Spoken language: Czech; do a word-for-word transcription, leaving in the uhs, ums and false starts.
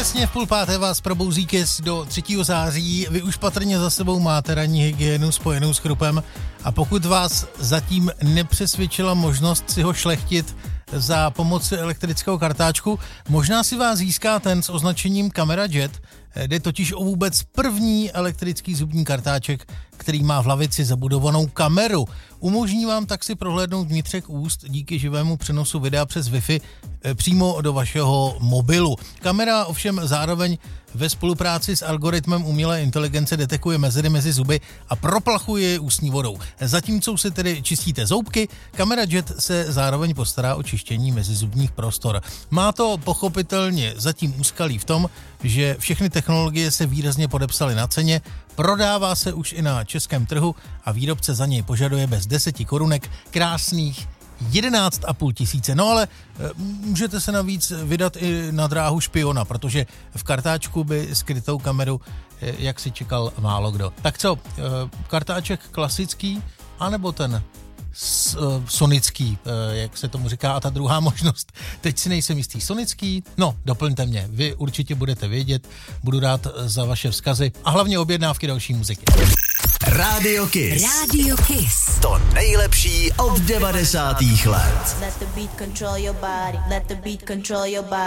Přesně v půl páté vás probouzí Kiss do třetího září. Vy už patrně za sebou máte ranní hygienu spojenou s chrupem a pokud vás zatím nepřesvědčila možnost si ho šlechtit za pomoci elektrického kartáčku, možná si vás získá ten s označením Camera Jet. Jde totiž o vůbec první elektrický zubní kartáček, který má v lavici zabudovanou kameru. Umožní vám tak si prohlédnout vnitřek úst díky živému přenosu videa přes Wi-Fi přímo do vašeho mobilu. Kamera ovšem zároveň ve spolupráci s algoritmem umělé inteligence detekuje mezery mezi zuby a proplachuje je ústní vodou. Zatímco si tedy čistíte zoubky, Camera Jet se zároveň postará o čištění mezizubních prostor. Má to pochopitelně zatím úskalí v tom, že všechny technologie se výrazně podepsaly na ceně, prodává se už i na českém trhu a výrobce za něj požaduje bez deseti korunek krásných jedenáct a půl tisíce. No ale můžete se navíc vydat i na dráhu špiona, protože v kartáčku by skrytou kameru, jak si čekal, málo kdo. Tak co, kartáček klasický, anebo ten sonický, jak se tomu říká, a ta druhá možnost. Teď si nejsem jistý. Sonický? No, doplňte mě. Vy určitě budete vědět. Budu rád za vaše vzkazy a hlavně objednávky další muziky. Rádio Kiss. Rádio Kiss. To nejlepší od devadesátých let. Let the beat control your body. Let the beat control your body.